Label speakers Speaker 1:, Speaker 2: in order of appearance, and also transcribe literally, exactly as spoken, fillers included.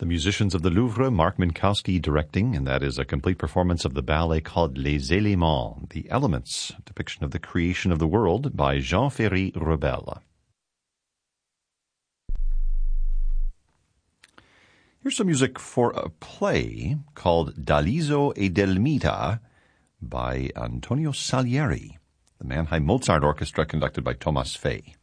Speaker 1: The musicians of the Louvre, Mark Minkowski directing, and that is a complete performance of the ballet called Les Éléments, The Elements, a depiction of the creation of the world by Jean-Ferry Rebel. Here's some music for a play called Daliso e Delmita by Antonio Salieri, the Mannheim Mozart Orchestra conducted by Thomas Fay.